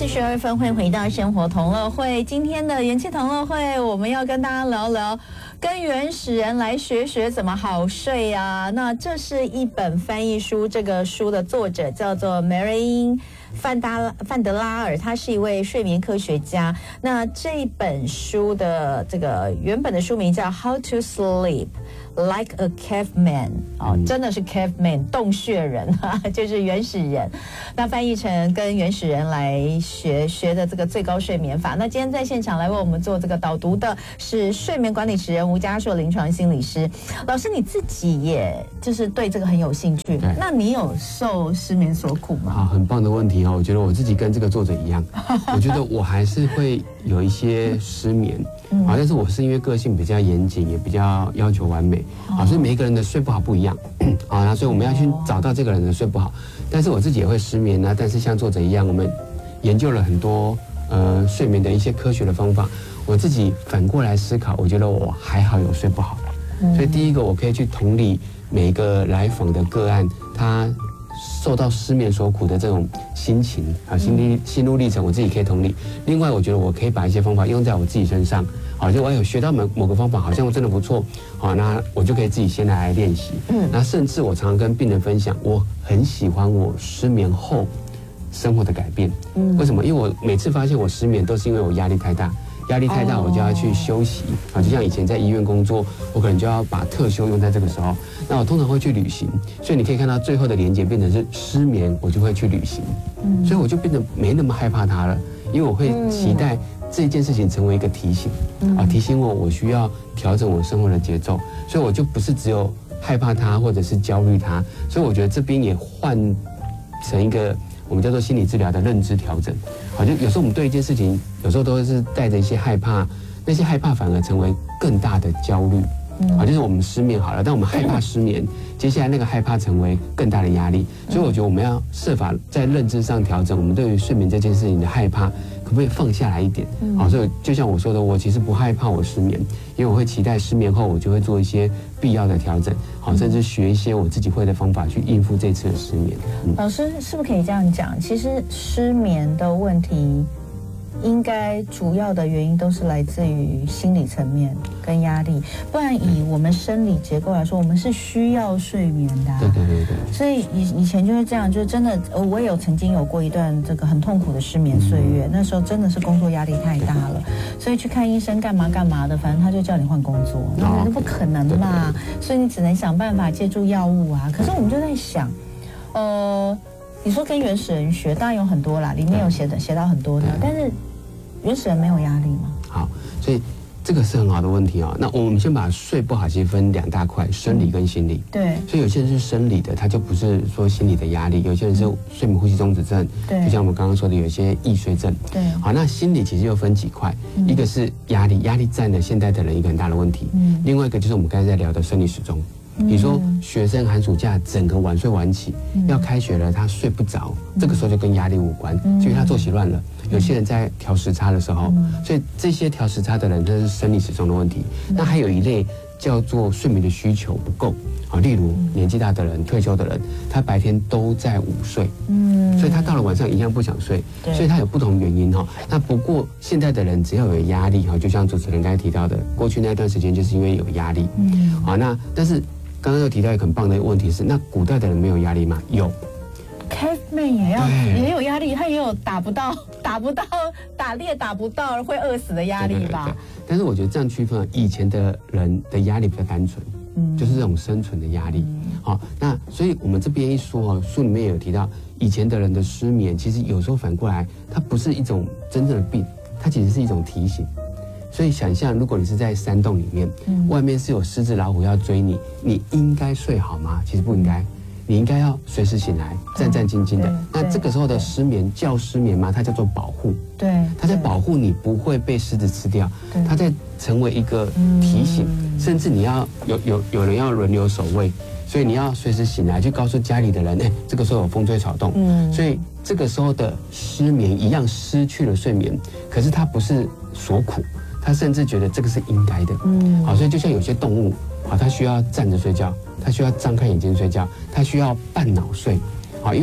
7:42会回到生活同乐会。今天的元气同乐会，我们要跟大家聊聊跟原始人来学学怎么好睡啊。那这是一本翻译书，这个书的作者叫做 Marine范德拉尔，他是一位睡眠科学家。那这本书的这个原本的书名叫 How to Sleep Like a Caveman， 真的是 Caveman 洞穴人啊，就是原始人。那翻译成跟原始人来学的这个最高睡眠法。那今天在现场来为我们做这个导读的是睡眠管理职人吴嘉硕临床心理师。老师你自己也就是对这个很有兴趣，那你有受失眠所苦吗？ 啊，很棒的问题哦。我觉得我自己跟这个作者一样，我觉得我还是会有一些失眠。好，但是我是因为个性比较严谨，也比较要求完美，好，所以每一个人的睡不好不一样，好，那所以我们要去找到这个人的睡不好。但是我自己也会失眠啊，但是像作者一样，我们研究了很多睡眠的一些科学的方法。我自己反过来思考，我觉得我还好有睡不好，所以第一个我可以去同理每一个来访的个案，他受到失眠所苦的这种心情啊，心路历程，我自己可以同理。另外，我觉得我可以把一些方法用在我自己身上，好，就我有学到某个方法，好像真的不错，好，那我就可以自己先来练习。那甚至我常常跟病人分享，我很喜欢我失眠后生活的改变。为什么？因为我每次发现我失眠都是因为我压力太大。压力太大，我就要去休息啊！就像以前在医院工作，我可能就要把特休用在这个时候。那我通常会去旅行，所以你可以看到最后的连结变成是失眠，我就会去旅行。所以我就变得没那么害怕它了，因为我会期待这件事情成为一个提醒啊，提醒我需要调整我生活的节奏。所以我就不是只有害怕它或者是焦虑它。所以我觉得这边也换成一个我们叫做心理治疗的认知调整。好，就有时候我们对一件事情，有时候都是带着一些害怕，那些害怕反而成为更大的焦虑。好，就是我们失眠好了，但我们害怕失眠，接下来那个害怕成为更大的压力。所以我觉得我们要设法在认知上调整，我们对于睡眠这件事情的害怕，可不可以放下来一点？好，所以就像我说的，我其实不害怕我失眠，因为我会期待失眠后我就会做一些必要的调整，好，甚至学一些我自己会的方法去应付这次的失眠。 老师是不是可以这样讲？其实失眠的问题，应该主要的原因都是来自于心理层面跟压力，不然以我们生理结构来说，我们是需要睡眠的。 对。 所以以前就是这样，就是真的，我也曾经有过一段这个很痛苦的失眠岁月。那时候真的是工作压力太大了，所以去看医生干嘛的，反正他就叫你换工作，那不可能嘛。所以你只能想办法借助药物啊。可是我们就在想，你说跟原始人学，当然有很多啦，里面有写到很多的，但是原始人没有压力吗？ 好，所以这个是很好的问题啊。那我们先把睡不好其实分两大块，生理跟心理。 对。 所以有些人是生理的，他就不是说心理的压力；有些人是睡眠呼吸中止症，就像我们刚刚说的，有一些易睡症。 对。 好，那心理其实又分几块，一个是压力，压力占了现代的人一个很大的问题。另外一个就是我们刚才在聊的生理时钟。比如说学生寒暑假整个晚睡晚起，要开学了他睡不着，这个时候就跟压力无关，因为他作息乱了。有些人在调时差的时候，所以这些调时差的人，这是生理时钟的问题。那还有一类叫做睡眠的需求不够啊，例如年纪大的人、退休的人，他白天都在午睡，所以他到了晚上一样不想睡，所以他有不同原因哈。那不过现在的人只要有压力哈，就像主持人刚才提到的，过去那段时间就是因为有压力，好，那但是刚刚又提到一个很棒的问题是，那古代的人没有压力吗？有 ，Caveman 也有压力，他也有打猎打不到会饿死的压力吧？ 对。但是我觉得这样区分，以前的人的压力比较单纯，就是这种生存的压力。好，那所以我们这边一说哦，书里面也有提到，以前的人的失眠，其实有时候反过来，它不是一种真正的病，它其实是一种提醒。所以想象，如果你是在山洞里面，外面是有狮子老虎要追你，你应该睡好吗？其实不应该，你应该要随时醒来，战战兢兢的。那这个时候的失眠叫失眠吗？它叫做保护。 对， 它在保护你不会被狮子吃掉，它在成为一个提醒，甚至你要有人要轮流守卫，所以你要随时醒来，去告诉家里的人，这个时候有风吹草动。所以这个时候的失眠一样失去了睡眠，可是它不是所苦。他甚至觉得这个是应该的，好，所以就像有些动物，好，它需要站着睡觉，它需要张开眼睛睡觉，它需要半脑睡，好，因为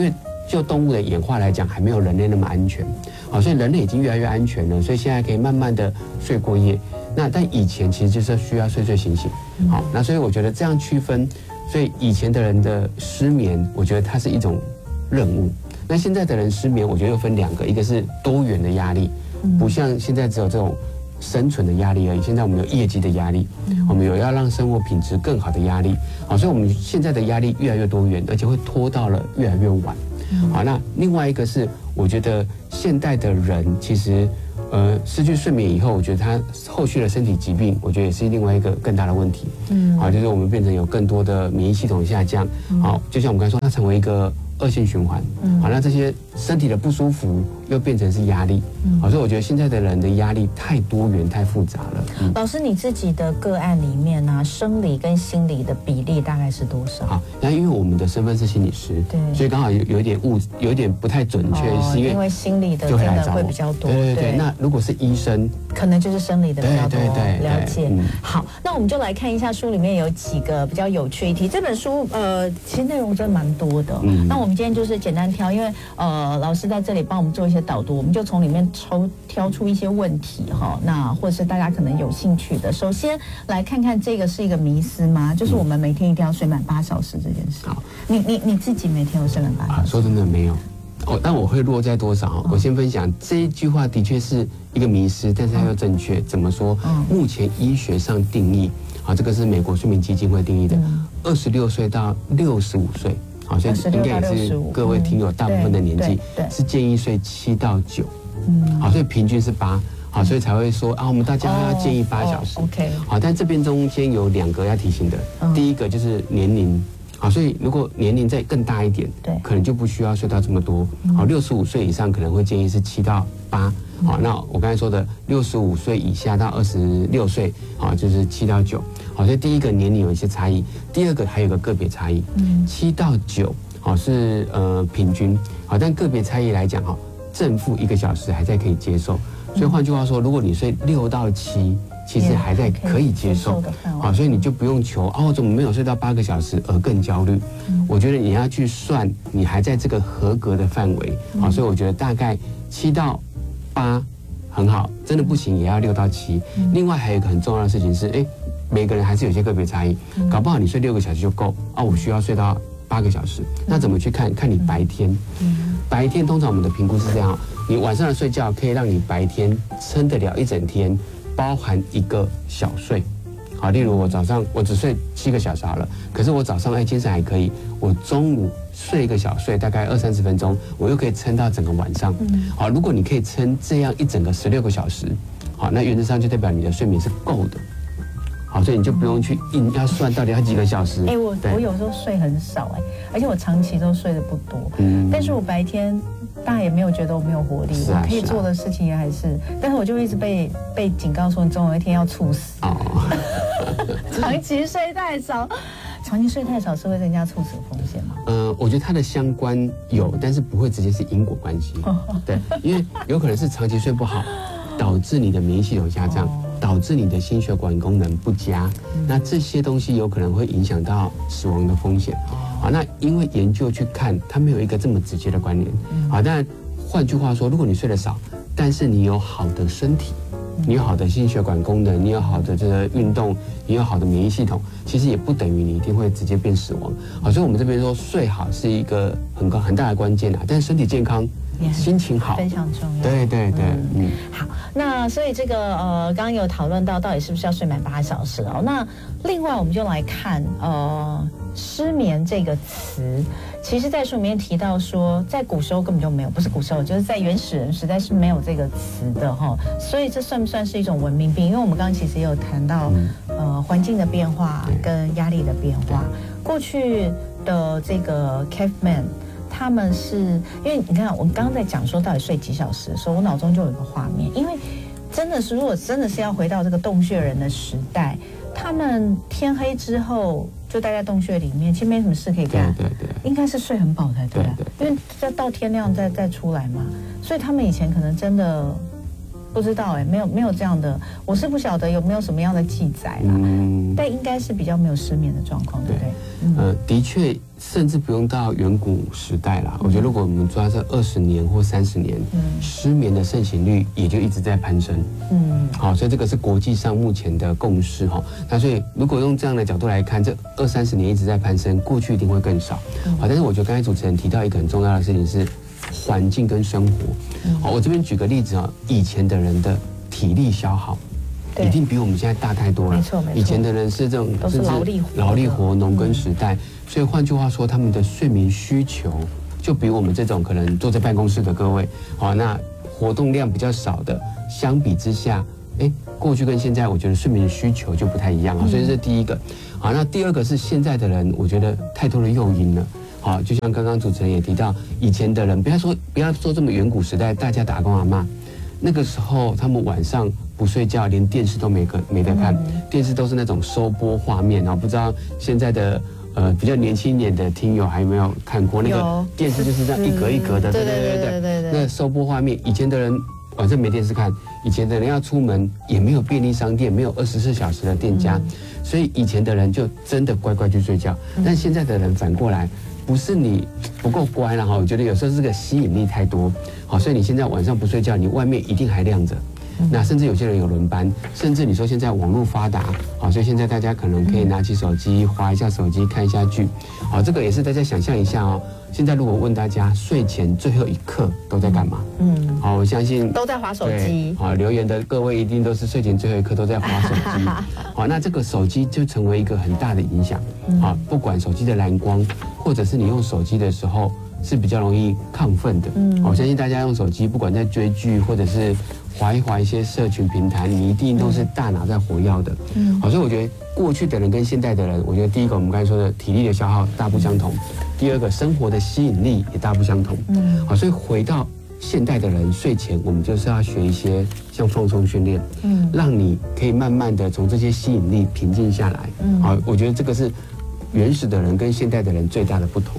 就动物的演化来讲，还没有人类那么安全。好，所以人类已经越来越安全了，所以现在可以慢慢的睡过夜。那但以前其实就是需要睡睡醒醒。好，那所以我觉得这样区分，所以以前的人的失眠，我觉得它是一种任务。那现在的人失眠，我觉得又分两个，一个是多元的压力，不像现在只有这种生存的压力而已。现在我们有业绩的压力，我们有要让生活品质更好的压力。好，所以我们现在的压力越来越多元，而且会拖到了越来越晚。好，那另外一个是，我觉得现代的人其实，失去睡眠以后，我觉得他后续的身体疾病，我觉得也是另外一个更大的问题。好，就是我们变成有更多的免疫系统下降。好，就像我们刚才说，它成为一个恶性循环。好，那这些身体的不舒服又变成是压力。好，所以我觉得现在的人的压力太多元、太复杂了。 老师，你自己的个案里面呢，生理跟心理的比例大概是多少？ 好，那因为我们的身份是心理师，对，所以刚好有一点不太准确，是因为心理的真的会比较多。 对。那如果是医生， 可能就是生理的比较多。 对， 了解。好，那我们就来看一下书里面有几个比较有趣的题。这本书其实内容真的蛮多的。那我们今天就是简单挑，因为老师在这里帮我们做一些导读，我们就从里面挑出一些问题哈。那或者是大家可能有兴趣的，首先来看看这个是一个迷思吗？就是我们每天一定要睡满8小时这件事。好，你自己每天有睡满8小时？ 说真的没有。但我会落在多少？我先分享这一句话的确是一个迷思，但是它又正确。怎么说？目前医学上定义，好，这个是美国睡眠基金会定义的，26岁到65岁，好，所以应该也是各位听友大部分的年纪，是建议睡7到9，好，所以平均是8，好，所以才会说我们大家要建议8小时。 OK， 好，但这边中间有2个要提醒的，第一个就是年龄。好，所以如果年龄再更大一点，对，可能就不需要睡到这么多。好，65岁以上可能会建议是7到8。好，那我刚才说的65岁以下到26岁，好，就是7到9。好，所以第一个年龄有一些差异，第二个还有个个别差异。7到9，好是平均，好，但个别差异来讲，正负1个小时还在可以接受。所以换句话说，如果你睡6到7。其实还在可以接受，好，所以你就不用求我怎么没有睡到8个小时而更焦虑。我觉得你要去算，你还在这个合格的范围，好，所以我觉得大概7到8很好，真的不行也要6到7。另外还有一个很重要的事情是，每个人还是有些个别差异，搞不好你睡6个小时就够我需要睡到8个小时，那怎么去看？看你白天，白天通常我们的评估是这样，你晚上的睡觉可以让你白天撑得了一整天。包含1个小睡，好，例如我早上我只睡7个小时好了，可是我早上精神还可以，我中午睡1个小睡，大概20-30分钟，我又可以撑到整个晚上。好，如果你可以撑这样一整个16个小时，好，那原则上就代表你的睡眠是够的。好，所以你就不用去硬要算到底要几个小时。 我有时候睡很少而且我长期都睡得不多。但是我白天当然也没有觉得我没有活力，我可以做的事情也还是，但是我就一直被警告说你总有一天要猝死。长期睡太少，长期睡太少是会增加猝死的风险吗？ 我觉得它的相关有，但是不会直接是因果关系。对，因为有可能是长期睡不好，导致你的免疫系统下降。导致你的心血管功能不佳，那这些东西有可能会影响到死亡的风险。好，那因为研究去看，它没有一个这么直接的关联。好，但换句话说，如果你睡得少，但是你有好的身体，你有好的心血管功能，你有好的这个运动，你有好的免疫系统，其实也不等于你一定会直接变死亡。好，所以我们这边说睡好是一个很大的关键但是身体健康。心情好非常重要。 对， 好，那所以这个刚刚有讨论到底是不是要睡满8小时那另外我们就来看失眠这个词，其实在书里面提到说，在古时候根本就没有，不是古时候，就是在原始人时代是没有这个词的所以这算不算是一种文明病？因为我们刚刚其实也有谈到环境的变化跟压力的变化。过去的这个 caveman。他们是因为你看，我刚刚在讲说到底睡几小时的时候，我脑中就有一个画面，因为真的是如果真的是要回到这个洞穴人的时代，他们天黑之后就待在洞穴里面，其实没什么事可以干，对，应该是睡很饱才对，因为要到天亮再出来嘛，所以他们以前可能真的不知道哎，没有这样的，我是不晓得有没有什么样的记载啦。但应该是比较没有失眠的状况，对不对？ 的确，甚至不用到远古时代啦。我觉得如果我们抓这20年或30年，失眠的盛行率也就一直在攀升。好，所以这个是国际上目前的共识哈。那所以如果用这样的角度来看，这20-30年一直在攀升，过去一定会更少。好，但是我觉得刚才主持人提到一个很重要的事情是环境跟生活。好，我这边举个例子啊，以前的人的体力消耗一定比我们现在大太多了。 没错没错。 以前的人是这种都是劳力活农耕时代，所以换句话说，他们的睡眠需求就比我们这种可能坐在办公室的各位，好，那活动量比较少的，相比之下，过去跟现在，我觉得睡眠需求就不太一样啊。所以这是第一个。好，那第二个是现在的人，我觉得太多的诱因了。好，就像刚刚主持人也提到，以前的人不要说这么远古时代，大家打工阿嬷，那个时候他们晚上不睡觉，连电视都没得看，电视都是那种收播画面。然后不知道现在的比较年轻一点的听友还有没有看过那个电视，就是这样一格一格的，对，那收播画面。以前的人晚上没电视看，以前的人要出门也没有便利商店，没有24小时的店家，所以以前的人就真的乖乖去睡觉。但现在的人反过来，不是你不够乖了哈，我觉得有时候这个吸引力太多，好，所以你现在晚上不睡觉，你外面一定还亮着。那甚至有些人有轮班，甚至你说现在网络发达，好，所以现在大家可能可以拿起手机滑一下手机，看一下剧，好，这个也是大家想象一下哦。现在如果问大家睡前最后一刻都在干嘛？好，我相信都在滑手机。 好，留言的各位一定都是睡前最后一刻都在滑手机。好，那这个手机就成为一个很大的影响。好，不管手机的蓝光，或者是你用手机的时候是比较容易亢奋的。我相信大家用手机，不管在追剧或者是滑一滑一些社群平台，你一定都是大脑在活跃的。好，所以我觉得过去的人跟现代的人，我觉得第一个我们刚才说的体力的消耗大不相同，第二个生活的吸引力也大不相同。好，所以回到现代的人睡前，我们就是要学一些像放松训练，让你可以慢慢的从这些吸引力平静下来。好，我觉得这个是原始的人跟现代的人最大的不同。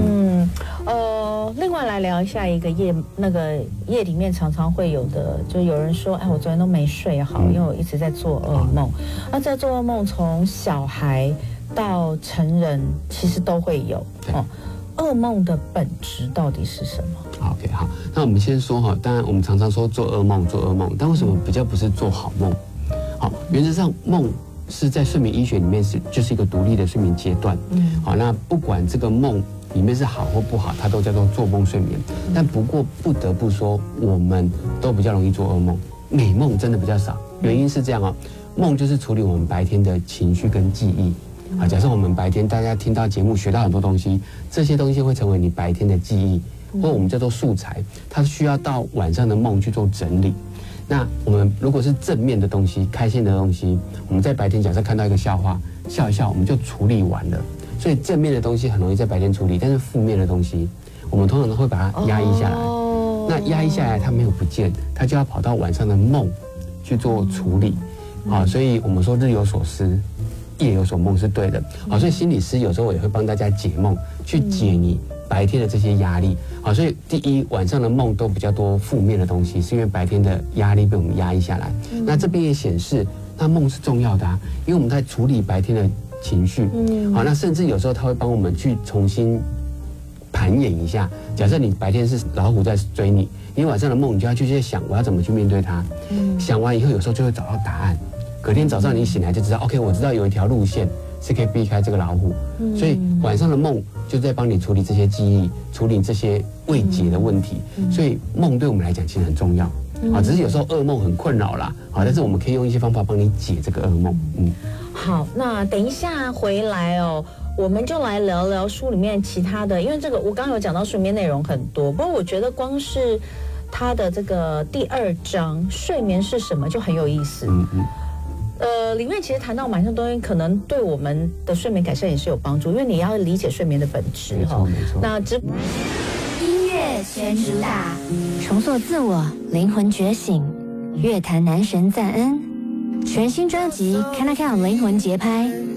另外来聊一下一个夜里面常常会有的，就有人说，我昨天都没睡好，因为我一直在做噩梦。那这做噩梦从小孩到成人其实都会有。噩梦的本质到底是什么 ？OK， 好，那我们先说哈，当然我们常常说做噩梦，但为什么比较不是做好梦？好，原则上梦是在睡眠医学里面就是一个独立的睡眠阶段。好，那不管这个梦里面是好或不好，它都叫做做梦睡眠。但不过不得不说，我们都比较容易做噩梦，美梦真的比较少。原因是这样啊，梦就是处理我们白天的情绪跟记忆。啊，假设我们白天大家听到节目学到很多东西，这些东西会成为你白天的记忆，或我们叫做素材，它需要到晚上的梦去做整理。那我们如果是正面的东西、开心的东西，我们在白天假设看到一个笑话，笑一笑，我们就处理完了。所以正面的东西很容易在白天处理，但是负面的东西，我们通常都会把它压抑下来。那压抑下来，它没有不见，它就要跑到晚上的梦去做处理。好，所以我们说日有所思，夜有所梦是对的。好，所以心理师有时候也会帮大家解梦，去解你白天的这些压力。好，所以第一，晚上的梦都比较多负面的东西，是因为白天的压力被我们压抑下来。那这边也显示，那梦是重要的啊，因为我们在处理白天的情绪。好，那甚至有时候他会帮我们去重新盘演一下。假设你白天是老虎在追你，你晚上的梦你就要去想我要怎么去面对它。想完以后，有时候就会找到答案。隔天早上你醒来就知道 ，OK， 我知道有一条路线是可以避开这个老虎。所以晚上的梦就在帮你处理这些记忆，处理这些未解的问题。所以梦对我们来讲其实很重要。啊，只是有时候噩梦很困扰啦。好，但是我们可以用一些方法帮你解这个噩梦。 好，那等一下回来哦，我们就来聊聊书里面其他的，因为这个我刚刚有讲到睡眠内容很多，不过我觉得光是它的这个第2章睡眠是什么就很有意思。里面其实谈到蛮多东西，可能对我们的睡眠改善也是有帮助，因为你要理解睡眠的本质哈。 没错。 那音乐全主打，重塑自我，灵魂觉醒，乐坛男神赞恩，全新专辑《看来看灵魂节拍》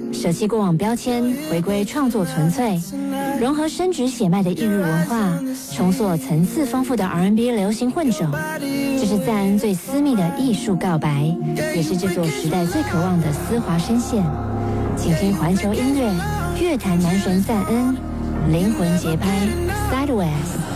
舍弃过往标签，回归创作纯粹，融合深植血脉的异域文化，重塑层次丰富的 R&B 流行混种。这是赞恩最私密的艺术告白，也是这座时代最渴望的丝滑声线。请听环球音乐乐坛男神赞恩灵魂节拍 Sideways。